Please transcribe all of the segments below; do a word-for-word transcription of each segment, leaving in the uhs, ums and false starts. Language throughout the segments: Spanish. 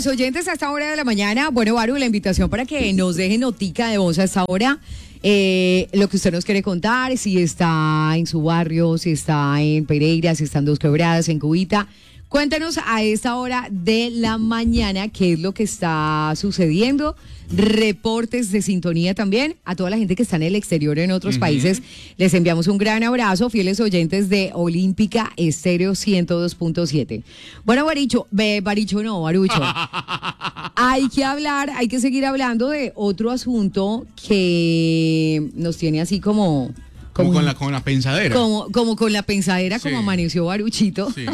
los oyentes a esta hora de la mañana, bueno, Baru, la invitación para que nos dejen notica de voz a esta hora. Eh, lo que usted nos quiere contar, si está en su barrio, si está en Pereira, si está en Dos Quebradas, en Cubita. Cuéntanos a esta hora de la mañana qué es lo que está sucediendo. Reportes de sintonía también a toda la gente que está en el exterior, en otros uh-huh. países. Les enviamos un gran abrazo, fieles oyentes de Olímpica Estéreo ciento dos punto siete. Bueno, Baricho, be, Baricho no, Barucho. Hay que hablar, hay que seguir hablando de otro asunto que nos tiene así como... Como, como con, la, con la pensadera. Como, como con la pensadera, sí. Como amaneció Baruchito. Sí.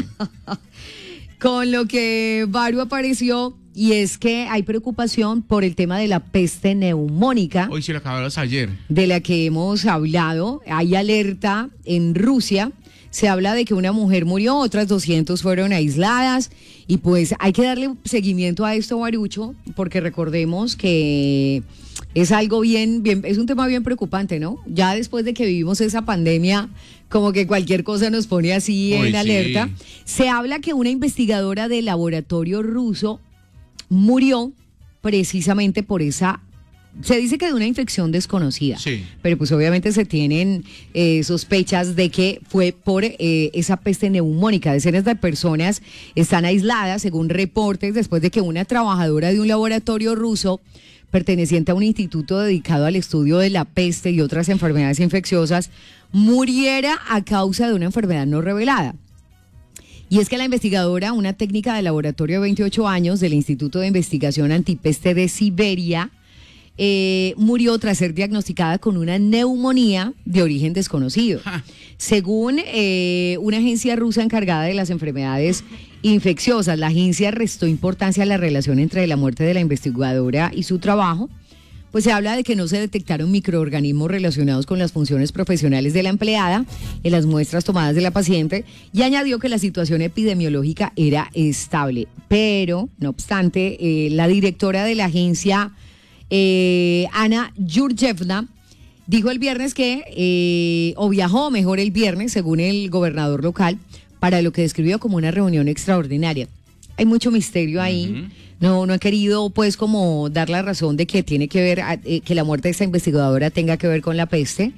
Con lo que Baru apareció, y es que hay preocupación por el tema de la peste neumónica. Hoy sí lo acabamos ayer. De la que hemos hablado. Hay alerta en Rusia. Se habla de que una mujer murió, otras doscientas fueron aisladas. Y pues hay que darle seguimiento a esto, Barucho, porque recordemos que es algo bien, bien, es un tema bien preocupante, ¿no? Ya después de que vivimos esa pandemia, como que cualquier cosa nos pone así Uy, en alerta. Sí. Se habla que una investigadora del laboratorio ruso murió precisamente por esa... Se dice que de una infección desconocida, sí. Pero pues obviamente se tienen eh, sospechas de que fue por eh, esa peste neumónica. Decenas de personas están aisladas, según reportes, después de que una trabajadora de un laboratorio ruso perteneciente a un instituto dedicado al estudio de la peste y otras enfermedades infecciosas muriera a causa de una enfermedad no revelada. Y es que la investigadora, una técnica de laboratorio de veintiocho años del Instituto de Investigación Antipeste de Siberia, Eh, murió tras ser diagnosticada con una neumonía de origen desconocido. Ja. Según eh, una agencia rusa encargada de las enfermedades infecciosas, la agencia restó importancia a la relación entre la muerte de la investigadora y su trabajo, pues se habla de que no se detectaron microorganismos relacionados con las funciones profesionales de la empleada en las muestras tomadas de la paciente, y añadió que la situación epidemiológica era estable. Pero, no obstante, eh, la directora de la agencia, Eh, Ana Yurchevna, dijo el viernes que, eh, o viajó mejor el viernes, según el gobernador local, para lo que describió como una reunión extraordinaria. Hay mucho misterio ahí. Uh-huh. No, no he querido pues como dar la razón de que tiene que ver, eh, que la muerte de esta investigadora tenga que ver con la peste,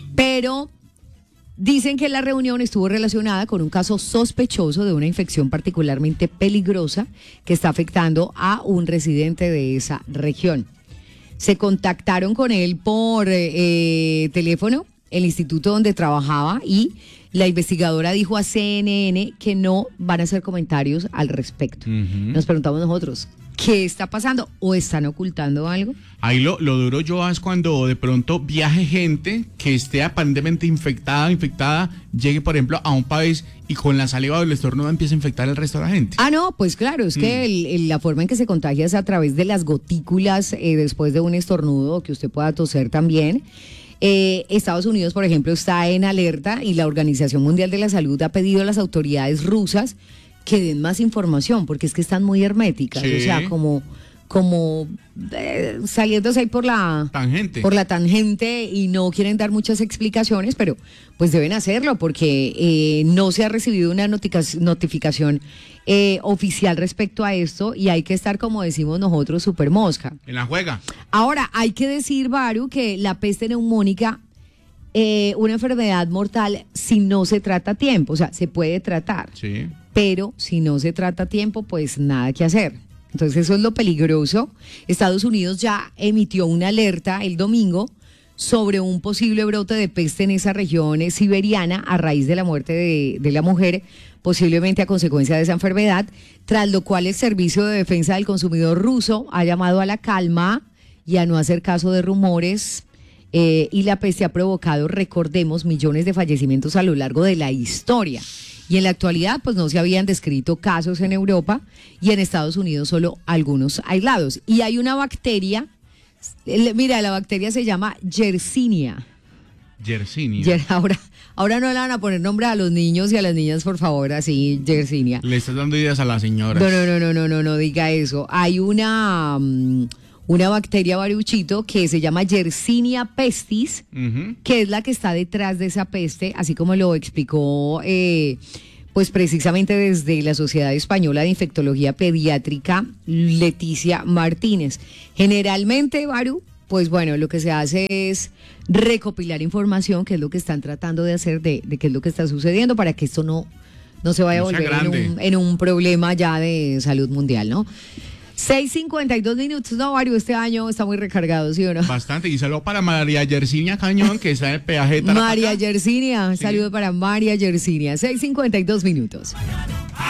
pero dicen que la reunión estuvo relacionada con un caso sospechoso de una infección particularmente peligrosa que está afectando a un residente de esa región. Se contactaron con él por eh, teléfono, el instituto donde trabajaba, y la investigadora dijo a C N N que no van a hacer comentarios al respecto. Uh-huh. Nos preguntamos nosotros, ¿qué está pasando? ¿O están ocultando algo? Ahí lo, lo duro, yo es cuando de pronto viaje gente que esté aparentemente infectada, infectada, llegue, por ejemplo, a un país y con la saliva del estornudo empieza a infectar el resto de la gente. Ah, no, pues claro, es mm. que el, el, la forma en que se contagia es a través de las gotículas eh, después de un estornudo, que usted pueda toser también. Eh, Estados Unidos, por ejemplo, está en alerta, y la Organización Mundial de la Salud ha pedido a las autoridades rusas que den más información, porque es que están muy herméticas, sí. O sea, como... como eh, saliéndose ahí por la tangente. por la tangente y no quieren dar muchas explicaciones, pero pues deben hacerlo porque eh, no se ha recibido una notica- notificación eh, oficial respecto a esto, y hay que estar, como decimos nosotros, super mosca. En la juega. Ahora, hay que decir, Baru, que la peste neumónica, eh, una enfermedad mortal si no se trata a tiempo, o sea, se puede tratar, sí. Pero si no se trata a tiempo, pues nada que hacer. Entonces eso es lo peligroso. Estados Unidos ya emitió una alerta el domingo sobre un posible brote de peste en esa región siberiana a raíz de la muerte de, de la mujer, posiblemente a consecuencia de esa enfermedad, tras lo cual el Servicio de Defensa del Consumidor ruso ha llamado a la calma y a no hacer caso de rumores, eh, y la peste ha provocado, recordemos, millones de fallecimientos a lo largo de la historia. Y en la actualidad, pues no se habían descrito casos en Europa, y en Estados Unidos solo algunos aislados. Y hay una bacteria, mira, la bacteria se llama Yersinia. Yersinia. Yer, ahora, ahora no le van a poner nombre a los niños y a las niñas, por favor, así, Yersinia. Le estás dando ideas a la señora. No, no, no, no, no, no, no diga eso. Hay una... Um, una bacteria, Baruchito, que se llama Yersinia pestis, uh-huh. que es la que está detrás de esa peste, así como lo explicó eh, pues precisamente desde la Sociedad Española de Infectología Pediátrica, Leticia Martínez. Generalmente, Baru, pues bueno, lo que se hace es recopilar información, que es lo que están tratando de hacer, de, de qué es lo que está sucediendo, para que esto no, no se vaya No a sea volver en grande. un, en un problema ya de salud mundial, ¿no? seis cincuenta y dos minutos, no, Mario, este año está muy recargado, ¿sí o no? Bastante. Y saludo para María Yersinia Cañón, que está en el peaje de Tarapacá. María Yersinia, Sí. saludo para María Yersinia, seis cincuenta y dos minutos.